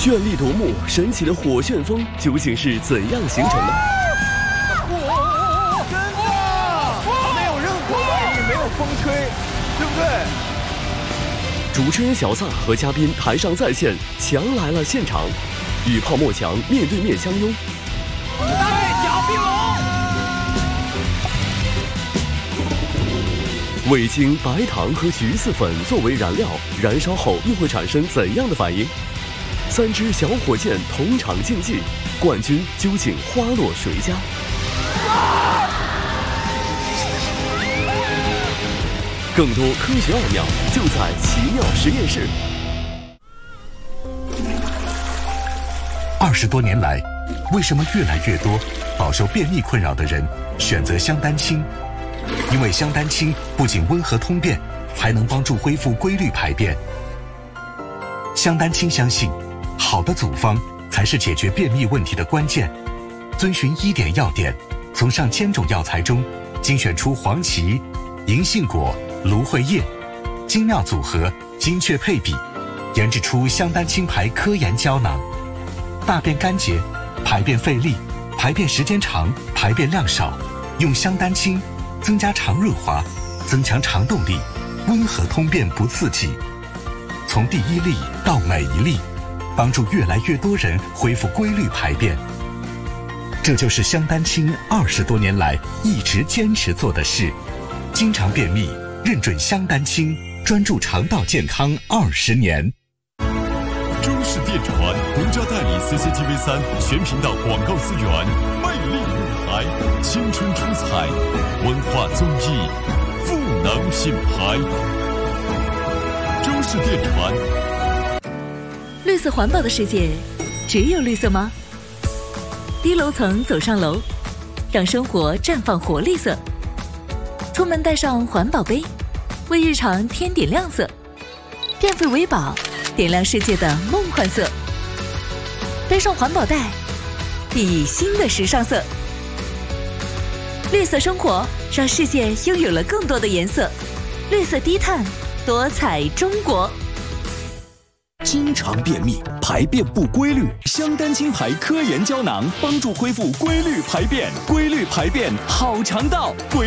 绚丽夺目、神奇的火旋风究竟是怎样形成的？ 真的，没有任何外力，没有风吹，对不对？ 主持人小撒和嘉宾台上在线，强来了现场，与泡沫强面对面相拥。 小碧龙， 味精、白糖和橘子粉作为燃料，燃烧后又会产生怎样的反应？3支小火箭同场竞技，冠军究竟花落谁家？更多科学奥妙就在奇妙实验室。 20多年来，为什么越来越多饱受便秘困扰的人选择香丹清？因为香丹清不仅温和通便，还能帮助恢复规律排便。香丹清相信，好的组方才是解决便秘问题的关键。遵循1点要点，从上千种药材中精选出黄芪、银杏果、芦荟叶，精妙组合，精确配比，研制出香丹清牌科研胶囊。大便干结、排便费力、排便时间长、排便量少，用香丹清增加肠润滑，增强肠动力，温和通便不刺激。从第1粒到每一粒，帮助越来越多人恢复规律排便。这就是香丹清20多年来一直坚持做的事。经常便秘，认准香丹清，专注肠道健康20年。 中视电传独家代理 CCTV3全频道广告资源，魅力舞台，青春出彩，文化综艺，赋能品牌。中视电传。 绿色环保的世界，只有绿色吗？低楼层走上楼，让生活绽放活力色。出门带上环保杯，为日常添点亮色。电费为宝，点亮世界的梦幻色。背上环保袋，熠熠新的时尚色。绿色生活，让世界拥有了更多的颜色。绿色低碳，多彩中国。 经常便秘，排便不规律，香丹清牌科研胶囊帮助恢复规律排便，规律排便好肠道。